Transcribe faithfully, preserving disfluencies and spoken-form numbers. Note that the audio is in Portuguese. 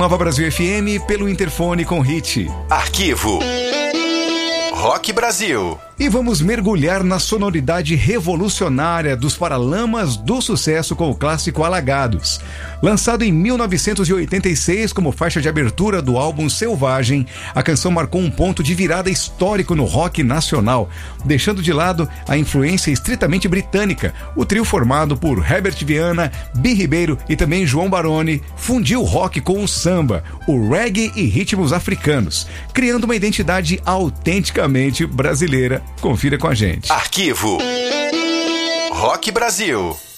Nova Brasil F M pelo interfone com hit. Arquivo Rock Brasil. E vamos mergulhar na sonoridade revolucionária dos Paralamas do Sucesso com o clássico Alagados. Lançado em mil novecentos e oitenta e seis como faixa de abertura do álbum Selvagem, a canção marcou um ponto de virada histórico no rock nacional, deixando de lado a influência estritamente britânica. O trio formado por Herbert Viana, Bi Ribeiro e também João Baroni fundiu o rock com o samba, o reggae e ritmos africanos, criando uma identidade autenticamente brasileira. Confira com a gente. Arquivo Rock Brasil.